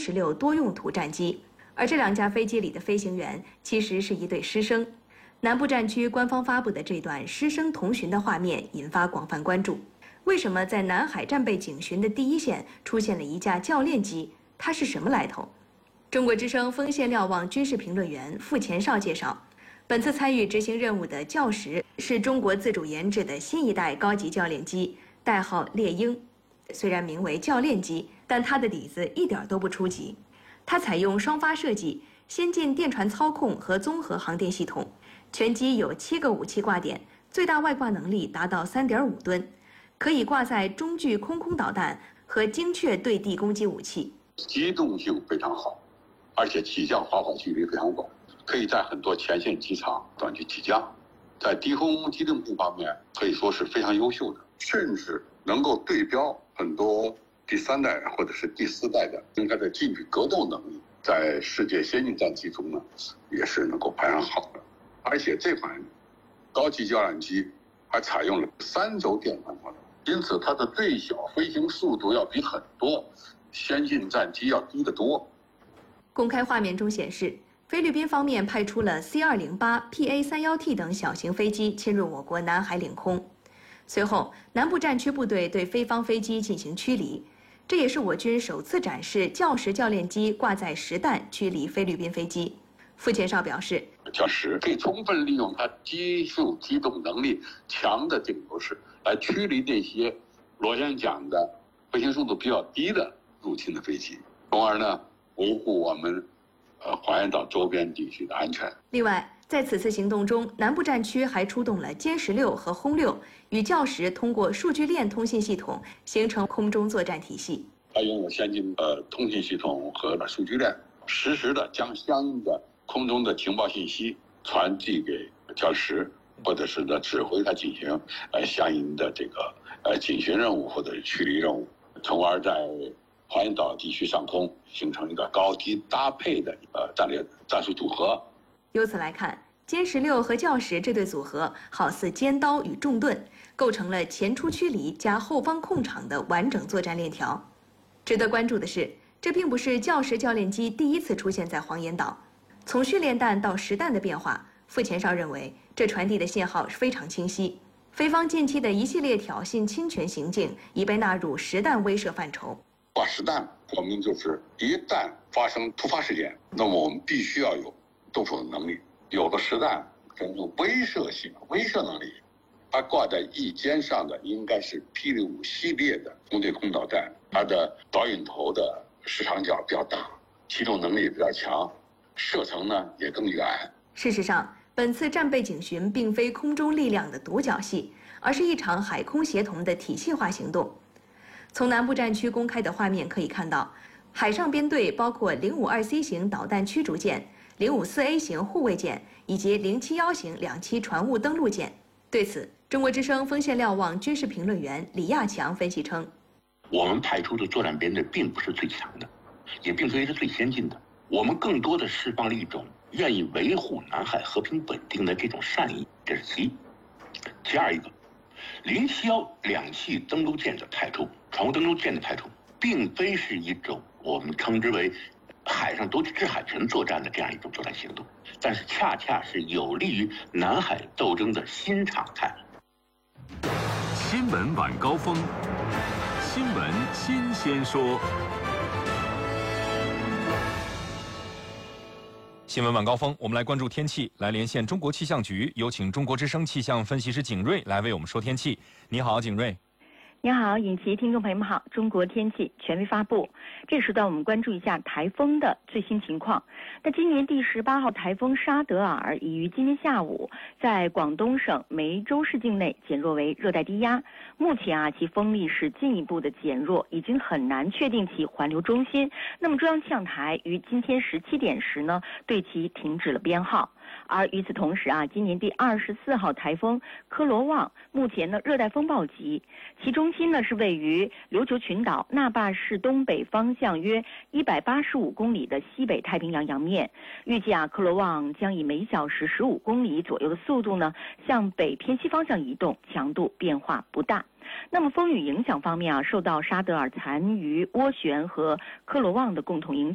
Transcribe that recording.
歼-16多用途战机，而这2架飞机里的飞行员其实是一对师生。南部战区官方发布的这段师生同巡的画面引发广泛关注。为什么在南海战备警巡的第一线出现了一架教练机？它是什么来头？中国之声丰县瞭望军事评论员傅前绍介绍，本次参与执行任务的教10是中国自主研制的新一代高级教练机，代号猎鹰。虽然名为教练机，但它的底子一点都不初级。它采用双发设计、先进电传操控和综合航电系统，全机有7个武器挂点，最大外挂能力达到3.5吨，可以挂载中距空空导弹和精确对地攻击武器。 机动性非常好，而且起降滑跑距离非常广，可以在很多前线机场短距起降，在低空机动性方面可以说是非常优秀的，甚至能够对标很多第3代或者是第4代的，它的近距格斗能力在世界先进战机中呢也是能够排上好的。而且这款高级教练机还采用了3轴电传活动，因此它的最小飞行速度要比很多先进战机要低得多。 公开画面中显示，菲律宾方面派出了 C-208、PA-31T 等小型飞机侵入我国南海领空。随后，南部战区部队对菲方飞机进行驱离，这也是我军首次展示教10教练机挂载实弹驱离菲律宾飞机。傅前绍表示， 教10可以充分利用它机速机动能力强的这个优势，来驱离那些螺旋桨的飞行速度比较低的入侵的飞机，从而呢维护我们华严岛周边地区的安全。 另外，在此次行动中，南部战区还出动了歼-16和轰6，与教10通过数据链通信系统形成空中作战体系。 它拥有先进的通信系统和数据链，实时的将相应的空中的情报信息传递给教10，或者是呢指挥它进行相应的这个警巡任务或者驱离任务，从而在华严岛地区上空形成一个高低搭配的战术组合。 由此来看，歼-16和教10这对组合好似尖刀与重盾，构成了前出驱离加后方控场的完整作战链条。值得关注的是，这并不是教10教练机第一次出现在黄岩岛。从训练弹到实弹的变化，傅前绍认为，这传递的信号是非常清晰。菲方近期的一系列挑衅侵权行径已被纳入实弹威慑范畴。 挂实弹，我们就是一旦发生突发事件，那么我们必须要有动手的能力。有了实弹，这种威慑性、威慑能力，它挂在翼尖上的应该是霹雳5系列的空对空导弹，它的导引头的时长角比较大，机动能力比较强，射程呢也更远。 事实上，本次战备警巡并非空中力量的独角戏，而是一场海空协同的体系化行动。从南部战区公开的画面可以看到，海上编队包括052C 型导弹驱逐舰、054A 型护卫舰以及071型2栖船坞登陆舰。对此，中国之声丰县瞭望军事评论员李亚强分析称， 我们派出的作战编队并不是最强的，也并非是最先进的，我们更多的释放了一种愿意维护南海和平稳定的这种善意，这是其一。其二一个，0712栖登陆舰的派出，船坞登陆舰的派出，并非是一种我们称之为海上夺取制海权作战的这样一种作战行动，但是恰恰是有利于南海斗争的新常态。 新闻晚高峰，新闻新鲜说。 新闻晚高峰，我们来关注天气，来连线中国气象局，有请中国之声气象分析师景睿来为我们说天气。你好，景睿。 你好，尹奇，听众朋友们好。中国天气权威发布，这时段我们关注一下台风的最新情况。那今年第18号台风沙德尔已于今天下午在广东省梅州市境内减弱为热带低压，目前其风力是进一步的减弱，已经很难确定其环流中心。那么中央气象台于今天17点时呢，对其停止了编号。而与此同时今年第24号台风科罗旺目前呢热带风暴级，其中心呢是位于琉球群岛那霸市东北方向约185公里的西北太平洋洋面。预计科罗旺将以每小时15公里左右的速度呢向北偏西方向移动，强度变化不大。那么风雨影响方面受到沙德尔残余涡旋和科罗旺的共同影响。